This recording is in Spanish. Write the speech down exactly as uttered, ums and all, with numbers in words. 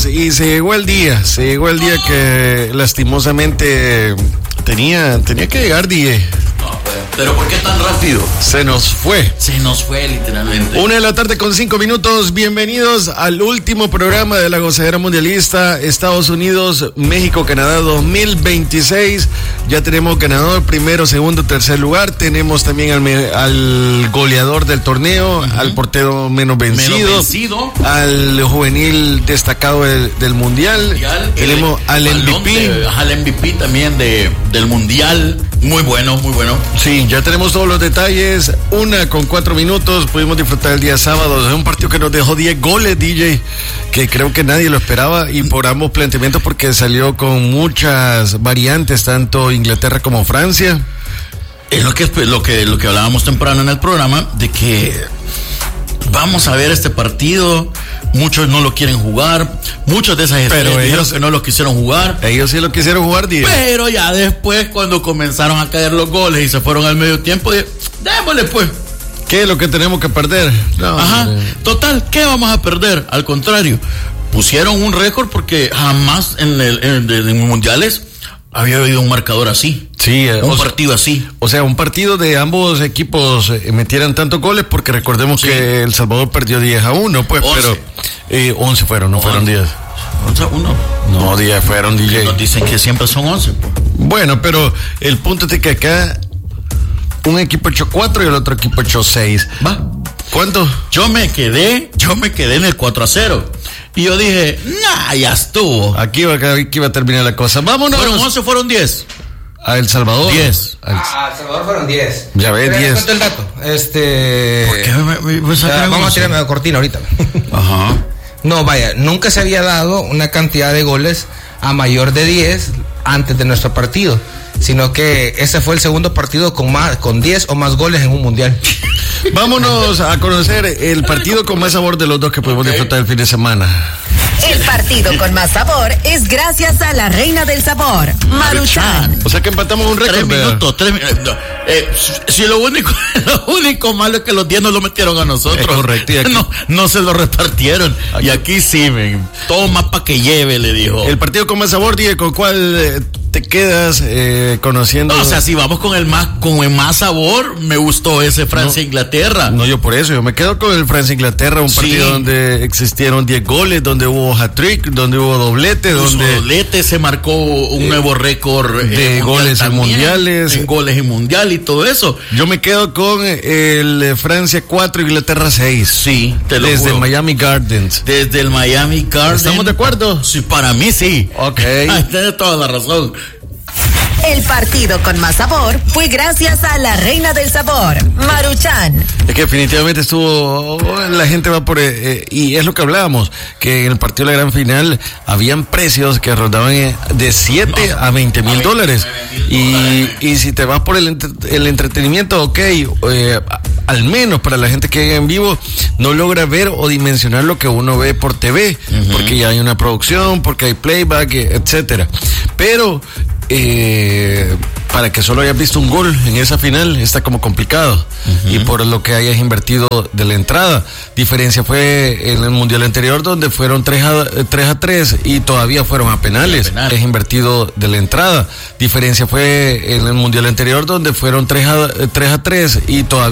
minutos y se llegó el día, se llegó el día que lastimosamente tenía, tenía que llegar, D J. ¿Pero por qué tan rápido? Se nos fue. Se nos fue, literalmente. Una de la tarde con cinco minutos. Bienvenidos al último programa de la Gozadera Mundialista Estados Unidos, México, Canadá dos mil veintiséis. Ya tenemos ganador, primero, segundo, tercer lugar. Tenemos también al, me, al goleador del torneo, uh-huh. al portero menos vencido, menos vencido, al juvenil destacado del, del mundial. mundial. Tenemos el, al M V P. De, al M V P también de, del mundial. Muy bueno, muy bueno. Sí, ya tenemos todos los detalles. Una con cuatro minutos. Pudimos disfrutar el día sábado de un partido que nos dejó diez goles, D J, que creo que nadie lo esperaba, y por ambos planteamientos, porque salió con muchas variantes, tanto Inglaterra como Francia. Es lo que, lo que, lo que hablábamos temprano en el programa, de que vamos a ver este partido. Muchos no lo quieren jugar, muchos de esas estrellas dijeron que no lo quisieron jugar. Ellos sí lo quisieron jugar, Diego. Pero ya después, cuando comenzaron a caer los goles y se fueron al medio tiempo, dije, démosle pues. ¿Qué es lo que tenemos que perder? No, Ajá, no. Total, ¿qué vamos a perder? Al contrario, pusieron un récord porque jamás en, el, en, en, en mundiales había habido un marcador así. Sí, un o partido sea, así. O sea, un partido de ambos equipos eh, metieran tantos goles, porque recordemos sí. que El Salvador perdió diez a uno, pues, once. Pero eh, once fueron, no once. Fueron diez. once a uno. No, diez fueron, D J. Nos dicen que siempre son once, pues. Bueno, pero el punto es que acá un equipo echó cuatro y el otro equipo echó seis. ¿Va? ¿Cuánto? Yo me quedé, yo me quedé en el cuatro a cero. Y yo dije, nah, ya estuvo. Aquí iba, aquí iba a terminar la cosa. Vámonos. Fueron once, fueron diez. A El Salvador. diez. A El Salvador fueron diez. Ya ves, diez. cuento el dato. Este. ¿Por qué me, me, me ya, vamos a tirarme la cortina ahorita. Ajá. No, vaya, nunca se había dado una cantidad de goles a mayor de diez antes de nuestro partido, sino que ese fue el segundo partido con más, con diez o más goles en un mundial. Vámonos a conocer el partido con más sabor de los dos que pudimos okay. disfrutar el fin de semana. El partido con más sabor es gracias a la reina del sabor, Maruchan. O sea que empatamos un récord. Tres minutos, tres minutos. No, eh, si lo único, lo único malo es que los diez no lo metieron a nosotros. Es correcto. Y aquí, no, no se lo repartieron. Aquí. Y aquí sí, ven. Todo más para que lleve, le dijo. El partido con más sabor, Diego, ¿con cuál eh, te quedas eh, conociendo? No, o sea, si vamos con el más, con el más sabor, me gustó ese Francia-Inglaterra. No, no, yo por eso, yo me quedo con el Francia-Inglaterra, un partido sí. donde existieron diez goles, donde hubo hat-trick, donde hubo doblete, donde doblete, se marcó un eh, nuevo récord de eh, goles en mundiales, en goles en mundial y todo eso. Yo me quedo con el Francia cuatro, Inglaterra seis. Sí, te lo desde juro. Miami Gardens. Desde el Miami Gardens. ¿Estamos de acuerdo? Sí, para mí sí. Ok. Tienes toda la razón. El partido con más sabor fue gracias a la reina del sabor, Maruchan. Es que definitivamente estuvo, la gente va por, eh, y es lo que hablábamos, que en el partido de la gran final habían precios que rondaban de siete a veinte mil dólares. Y, y si te vas por el, el entretenimiento, ok, eh, al menos para la gente que llega en vivo, no logra ver o dimensionar lo que uno ve por T V, uh-huh. porque ya hay una producción, porque hay playback, etcétera. Pero Eh, para que solo hayas visto un gol en esa final está como complicado, uh-huh. y por lo que hayas invertido de la entrada. Diferencia fue en el mundial anterior, donde fueron tres a tres y todavía fueron a penales, penal. Es invertido de la entrada. Diferencia fue en el mundial anterior, donde fueron tres a tres y todavía